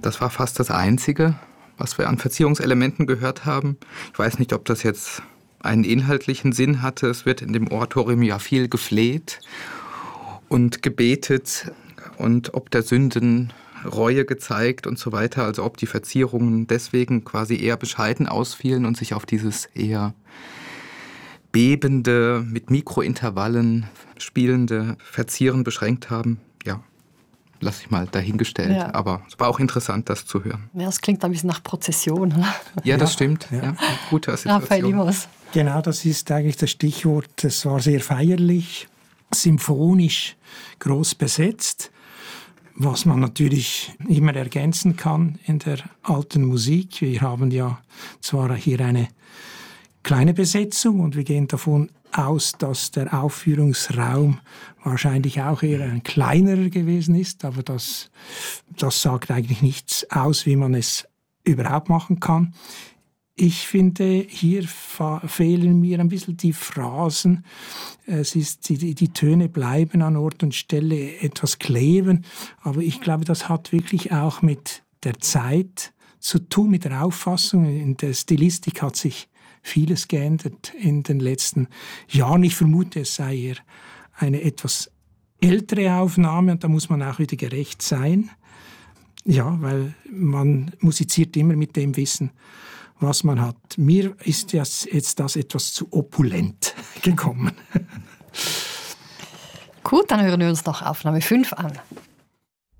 Das war fast das Einzige, was wir an Verzierungselementen gehört haben. Ich weiß nicht, ob das jetzt einen inhaltlichen Sinn hatte. Es wird in dem Oratorium ja viel gefleht und gebetet und ob der Sünden Reue gezeigt und so weiter. Also ob die Verzierungen deswegen quasi eher bescheiden ausfielen und sich auf dieses eher bebende, mit Mikrointervallen spielende Verzieren beschränkt haben. Ja, lasse ich mal dahingestellt. Ja. Aber es war auch interessant, das zu hören. Ja, es klingt ein bisschen nach Prozession. Ja, das stimmt. Ja. Ja, gute Assoziation. Genau, das ist eigentlich das Stichwort. Es war sehr feierlich, symphonisch, groß besetzt, was man natürlich immer ergänzen kann in der alten Musik. Wir haben ja zwar hier eine kleine Besetzung und wir gehen davon aus, dass der Aufführungsraum wahrscheinlich auch eher ein kleinerer gewesen ist, aber das sagt eigentlich nichts aus, wie man es überhaupt machen kann. Ich finde, hier fehlen mir ein bisschen die Phrasen. Es ist, die Töne bleiben an Ort und Stelle etwas kleben, aber ich glaube, das hat wirklich auch mit der Zeit zu tun, mit der Auffassung. In der Stilistik hat sich vieles geändert in den letzten Jahren. Ich vermute, es sei eher eine etwas ältere Aufnahme und da muss man auch wieder gerecht sein. Ja, weil man musiziert immer mit dem Wissen, was man hat. Mir ist jetzt das etwas zu opulent gekommen. Gut, dann hören wir uns noch Aufnahme 5 an.